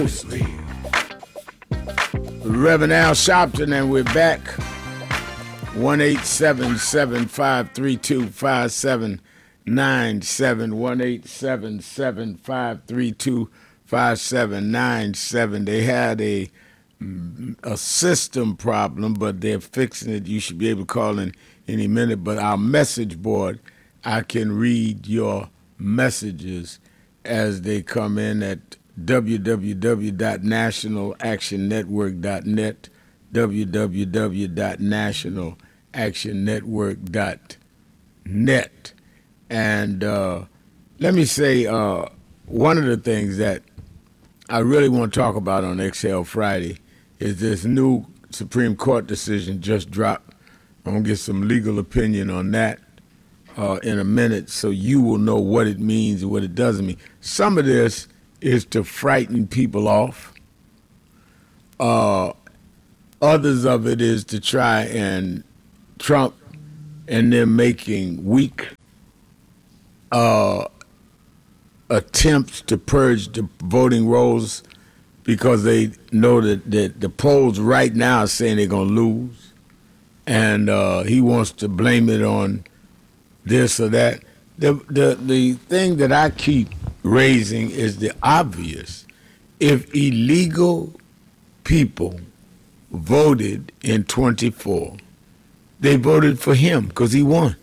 Reverend Al Sharpton, and we're back. 1-877-532-5797. 1-877-532-5797. They had a system problem, but they're fixing it. You should be able to call in any minute. But our message board, I can read your messages as they come in at www.nationalactionnetwork.net, www.nationalactionnetwork.net. And let me say, one of the things that I really want to talk about on Exhale Friday is this new Supreme Court decision just dropped. I'm going to get some legal opinion on that in a minute, so you will know what it means and what it doesn't mean. Some of this is to frighten people off. Others of it is to try and Trump and them making weak attempts to purge the voting rolls because they know that the polls right now are saying they're going to lose. And he wants to blame it on this or that. The thing that I keep raising is the obvious. If illegal people voted in 24, they voted for him because he won.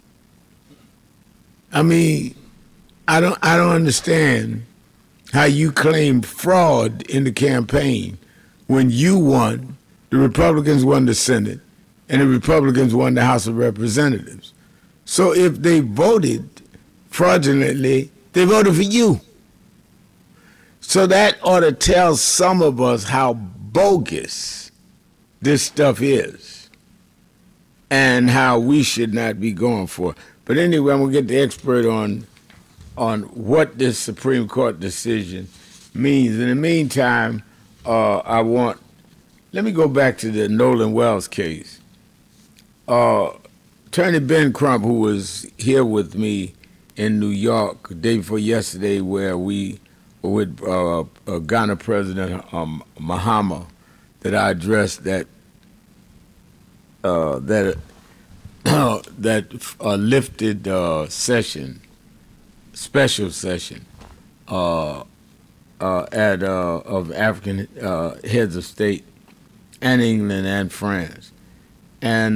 I mean, I don't understand how you claim fraud in the campaign when you won, the Republicans won the Senate, and the Republicans won the House of Representatives. So if they voted fraudulently, they voted for you. So that ought to tell some of us how bogus this stuff is and how we should not be going for it. But anyway, I'm going to get the expert on what this Supreme Court decision means. In the meantime, let me go back to the Nolan Wells case. Attorney Ben Crump, who was here with me in New York the day before yesterday, where we were with Ghana President Mahama, that I addressed that lifted special session of African heads of state and England and France. And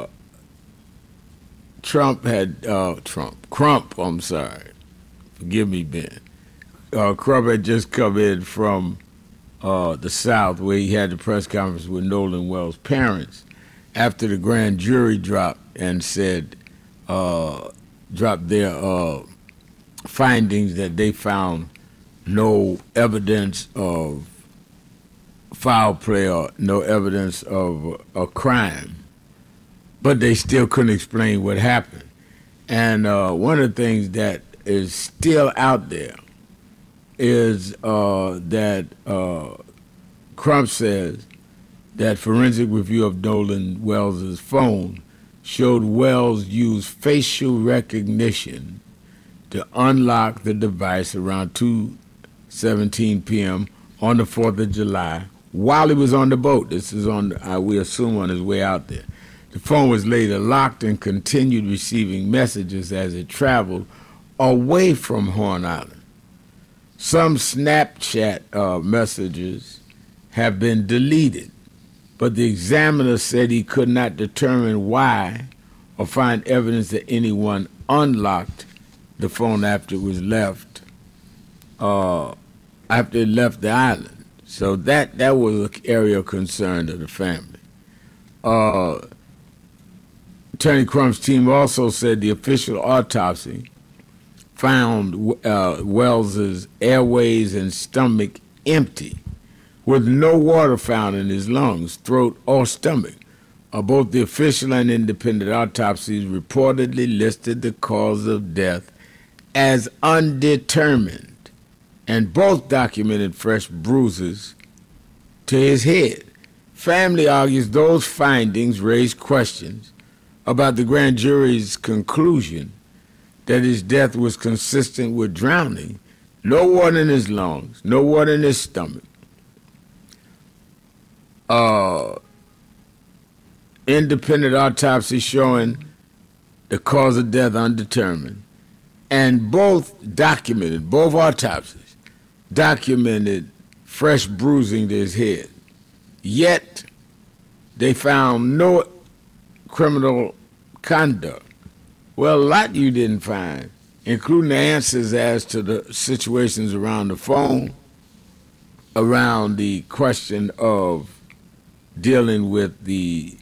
Crump, I'm sorry, forgive me, Ben. Crump had just come in from the South, where he had the press conference with Nolan Wells' parents after the grand jury dropped and said, dropped their findings that they found no evidence of foul play or no evidence of a crime, but they still couldn't explain what happened. And one of the things that is still out there is that Crump says that forensic review of Nolan Wells' phone showed Wells use facial recognition to unlock the device around 2:17 p.m. on the 4th of July while he was on the boat. This is we assume on his way out there. The phone was later locked and continued receiving messages as it traveled away from Horn Island. Some Snapchat messages have been deleted, but the examiner said he could not determine why or find evidence that anyone unlocked the phone after it was left, after it left the island. So that was an area of concern to the family. Attorney Crump's team also said the official autopsy found Wells's airways and stomach empty, with no water found in his lungs, throat, or stomach. Both the official and independent autopsies reportedly listed the cause of death as undetermined, and both documented fresh bruises to his head. Family argues those findings raise questions about the grand jury's conclusion that his death was consistent with drowning. No water in his lungs, no water in his stomach, uh, independent autopsy showing the cause of death undetermined. And both autopsies documented fresh bruising to his head. Yet, they found no criminal conduct. Well, a lot you didn't find, including the answers as to the situations around the phone, around the question of dealing with the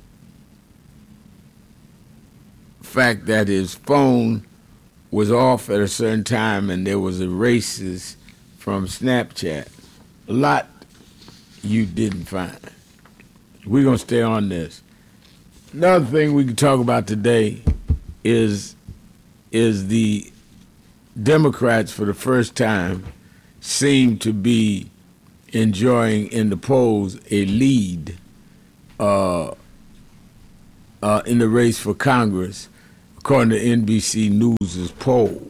fact that his phone was off at a certain time and there was erasures from Snapchat. A lot you didn't find. We're going to stay on this. Another thing we can talk about today is the Democrats, for the first time, seem to be enjoying in the polls a lead in the race for Congress, according to NBC News' poll.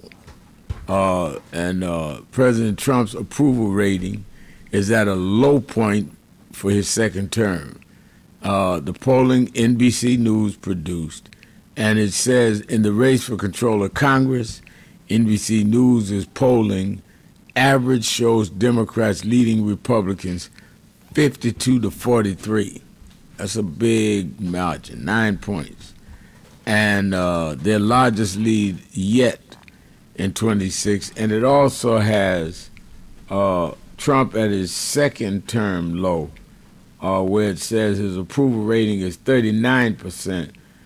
And President Trump's approval rating is at a low point for his second term. The polling NBC News produced, and it says in the race for control of Congress, NBC News is polling, average shows Democrats leading Republicans 52-43. That's a big margin, 9 points. And their largest lead yet in 26. And it also has Trump at his second term low, where it says his approval rating is 39%,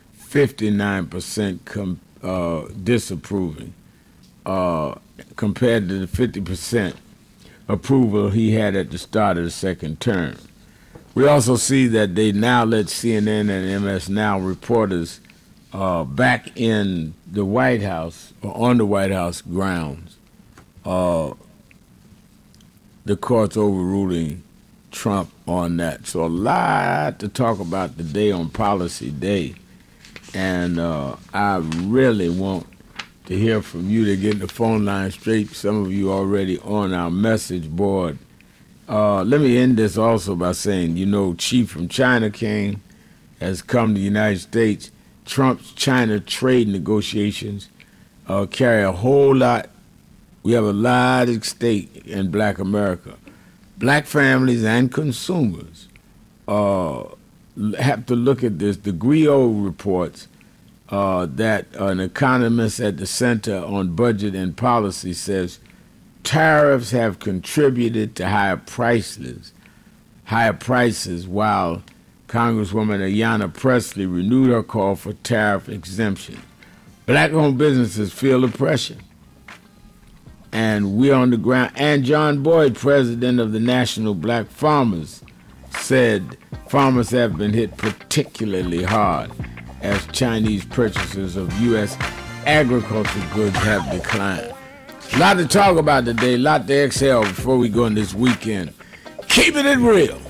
59% disapproving, compared to the 50% approval he had at the start of the second term. We also see that they now let CNN and MS Now reporters back in the White House, or on the White House grounds, the court's overruling Trump on that. So a lot to talk about today on Policy Day. And I really want to hear from you to get the phone line straight. Some of you already on our message board. Let me end this also by saying, Chief from China King has come to the United States. Trump's China trade negotiations carry a whole lot. We have a lot at stake in Black America. Black families and consumers have to look at this. The Griot reports that an economist at the Center on Budget and Policy says tariffs have contributed to higher prices, while Congresswoman Ayanna Pressley renewed her call for tariff exemption. Black-owned businesses feel the pressure, and we're on the ground. And John Boyd, president of the National Black Farmers, said farmers have been hit particularly hard as Chinese purchases of U.S. agricultural goods have declined. A lot to talk about today, a lot to exhale before we go in this weekend. Keeping it real.